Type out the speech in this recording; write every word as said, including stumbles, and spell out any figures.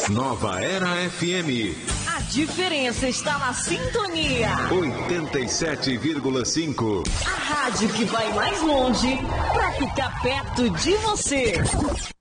Nova Era F M. A diferença está na sintonia. oitenta e sete vírgula cinco. A rádio que vai mais longe para ficar perto de você.